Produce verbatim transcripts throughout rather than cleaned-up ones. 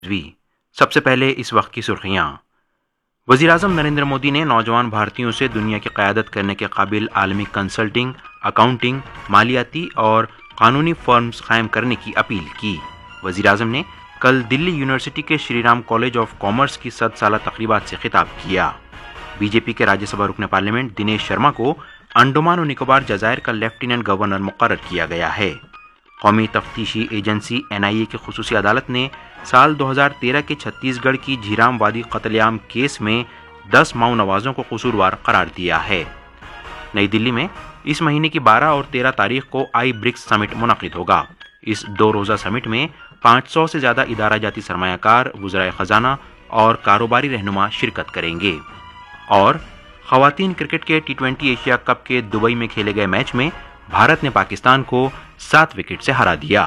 بھی سب سے پہلے اس وقت کی سرخیاں۔ وزیر اعظم نریندر مودی نے نوجوان بھارتیوں سے دنیا کی قیادت کرنے کے قابل عالمی کنسلٹنگ، اکاؤنٹنگ، مالیاتی اور قانونی فرمز قائم کرنے کی اپیل کی۔ وزیر اعظم نے کل دلی یونیورسٹی کے Shri Ram college of commerce کی صد سالہ تقریبات سے خطاب کیا۔ بی جے پی کے راجیہ سبھا رکن پارلیمنٹ دنیش شرما کو انڈمان و نکوبار جزائر کا لیفٹیننٹ گورنر مقرر کیا گیا ہے۔ قومی تفتیشی ایجنسی این آئی اے کی خصوصی عدالت نے سال دو ہزار تیرہ کے چھتیس گڑھ کی جھیرام وادی قتل عام کیس میں دس ماؤ نوازوں کو قصوروار قرار دیا ہے۔ نئی دلی میں اس مہینے کی بارہ اور تیرہ تاریخ کو آئی برکس سمٹ منعقد ہوگا۔ اس دو روزہ سمٹ میں پانچ سو سے زیادہ ادارہ جاتی سرمایہ کار، وزرائے خزانہ اور کاروباری رہنما شرکت کریں گے۔ اور خواتین کرکٹ کے ٹی ٹوینٹی ایشیا کپ کے دبئی میں کھیلے گئے میچ میں بھارت نے پاکستان کو سات وکٹ سے ہرا دیا۔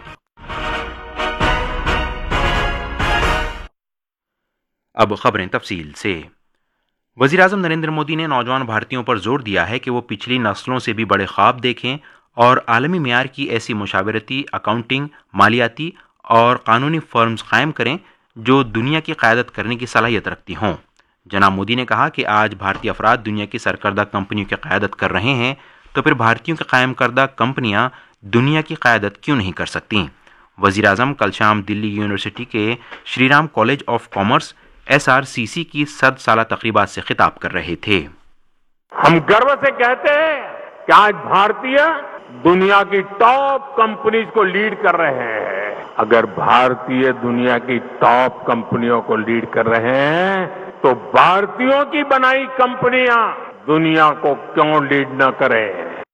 اب خبریں تفصیل سے۔ وزیر اعظم نریندر مودی نے نوجوان بھارتیوں پر زور دیا ہے کہ وہ پچھلی نسلوں سے بھی بڑے خواب دیکھیں اور عالمی معیار کی ایسی مشاورتی، اکاؤنٹنگ، مالیاتی اور قانونی فرمز قائم کریں جو دنیا کی قیادت کرنے کی صلاحیت رکھتی ہوں۔ جناب مودی نے کہا کہ آج بھارتی افراد دنیا کی سرکردہ کمپنیوں کی قیادت کر رہے ہیں تو پھر بھارتیوں کی قائم کردہ کمپنیاں دنیا کی قیادت کیوں نہیں کر سکتیں۔ وزیر اعظم کل شام دلی یونیورسٹی کے Shri Ram college of commerce S R C سی کی صد سالہ تقریبات سے خطاب کر رہے تھے۔ ہم گرو سے کہتے ہیں کہ آج بھارتیہ دنیا کی ٹاپ کمپنیز کو لیڈ کر رہے ہیں۔ اگر بھارتیہ دنیا کی ٹاپ کمپنیوں کو لیڈ کر رہے ہیں تو بھارتیوں کی بنائی کمپنیاں دنیا کو کیوں لیڈ نہ کریں۔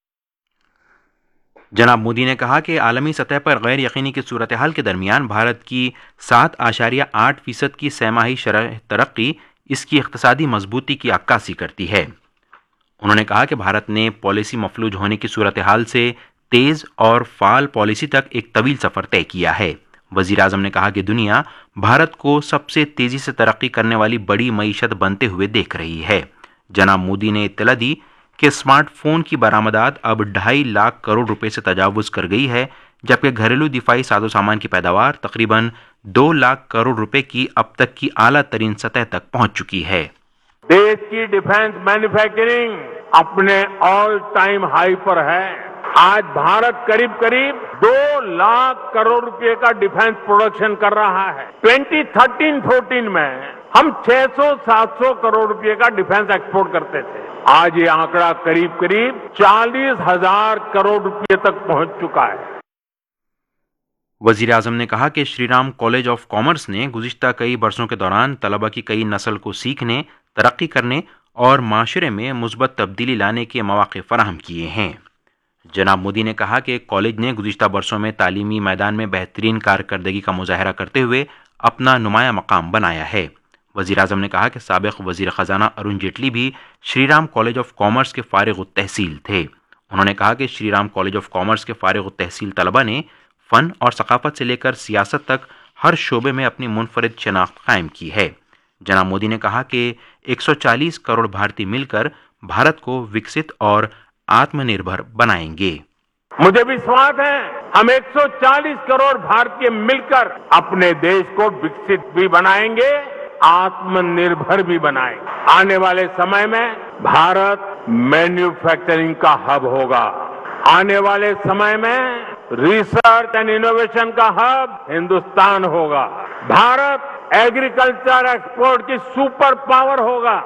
جناب مودی نے کہا کہ عالمی سطح پر غیر یقینی کی صورتحال کے درمیان بھارت کی سات اشاریہ آٹھ فیصد کی سہ ماہی شرح ترقی اس کی اقتصادی مضبوطی کی عکاسی کرتی ہے۔ انہوں نے کہا کہ بھارت نے پالیسی مفلوج ہونے کی صورتحال سے تیز اور فعال پالیسی تک ایک طویل سفر طے کیا ہے۔ وزیر اعظم نے کہا کہ دنیا بھارت کو سب سے تیزی سے ترقی کرنے والی بڑی معیشت بنتے ہوئے دیکھ رہی ہے۔ جناب مودی نے اطلاع دی کہ اسمارٹ فون کی برآمدات اب ڈھائی لاکھ کروڑ روپے سے تجاوز کر گئی ہے، جبکہ گھریلو دفاعی ساز و سامان کی پیداوار تقریباً دو لاکھ کروڑ روپے کی اب تک کی اعلیٰ ترین سطح تک پہنچ چکی ہے۔ دیش کی ڈیفنس مینوفیکچرنگ اپنے آل ٹائم ہائی پر ہے۔ آج بھارت قریب قریب دو لاکھ کروڑ روپے کا ڈیفنس پروڈکشن کر رہا ہے۔ ٹوئنٹی تھرٹین فورٹین میں ہم چھ سو سات سو کروڑ روپے کا ڈیفنس ایکسپورٹ کرتے تھے۔ آج یہ آنکڑا قریب قریب چالیس ہزار کروڑ روپے تک پہنچ چکا ہے۔ وزیر اعظم نے کہا کہ Shri Ram college of commerce نے گزشتہ کئی برسوں کے دوران طلبہ کی کئی نسل کو سیکھنے، ترقی کرنے اور معاشرے میں مثبت تبدیلی لانے کے مواقع فراہم کیے ہیں۔ جناب مودی نے کہا کہ کالج نے گزشتہ برسوں میں تعلیمی میدان میں بہترین کارکردگی کا مظاہرہ کرتے ہوئے اپنا نمایاں مقام بنایا ہے۔ وزیر اعظم نے کہا کہ سابق وزیر خزانہ ارون جیٹلی بھی Shri Ram college of commerce کے فارغ التحصیل تھے۔ انہوں نے کہا کہ Shri Ram college of commerce کے فارغ التحصیل طلبہ نے فن اور ثقافت سے لے کر سیاست تک ہر شعبے میں اپنی منفرد شناخت قائم کی ہے۔ جناب مودی نے کہا کہ ایک سو چالیس کروڑ بھارتی مل کر بھارت کو وکست اور آتم نربھر بنائیں گے۔ مجھے وشواس ہے ہم ایک سو چالیس کروڑ بھارتی مل کر اپنے دیش کو وکست بھی بنائیں گے، آتم نربھر بھی بنائیں گے۔ آنے والے سمے میں بھارت مینوفیکچرنگ کا ہب ہوگا۔ آنے والے سمے میں ریسرچ اینڈ انوویشن کا ہب ہندوستان ہوگا۔ بھارت ایگریکلچر ایکسپورٹ کی سپر پاور ہوگا۔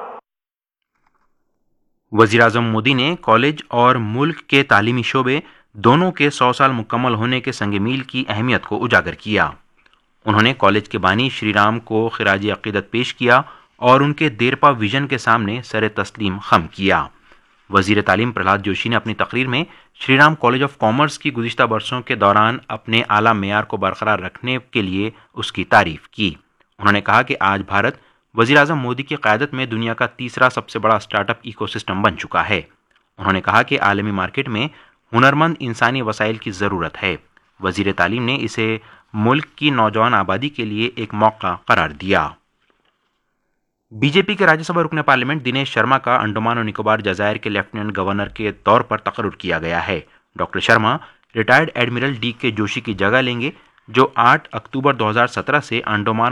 وزیر اعظم مودی نے کالج اور ملک کے تعلیمی شعبے دونوں کے سو سال مکمل ہونے کے سنگ میل کی اہمیت کو اجاگر کیا۔ انہوں نے کالج کے بانی شری رام کو خراج عقیدت پیش کیا اور ان کے دیرپا ویژن کے سامنے سر تسلیم خم کیا۔ وزیر تعلیم پرہلاد جوشی نے اپنی تقریر میں Shri Ram college of commerce کی گزشتہ برسوں کے دوران اپنے اعلیٰ معیار کو برقرار رکھنے کے لیے اس کی تعریف کی۔ انہوں نے کہا کہ آج بھارت وزیر اعظم مودی کی قیادت میں دنیا کا تیسرا سب سے بڑا اسٹارٹ اپ ایکو سسٹم بن چکا ہے۔ انہوں نے کہا کہ عالمی مارکیٹ میں ہنرمند انسانی وسائل کی ضرورت ہے۔ وزیر تعلیم نے اسے ملک کی نوجوان آبادی کے لیے ایک موقع قرار دیا۔ بی جے پی کے راجیہ سبھا رکن پارلیمنٹ دنیش شرما کا انڈمان و نکوبار جزائر کے لیفٹیننٹ گورنر کے طور پر تقرر کیا گیا ہے۔ Doctor Sharma retired admiral D کے جوشی کی جگہ لیں گے، جو آٹھ اکتوبر دو ہزار سترہ سے انڈمان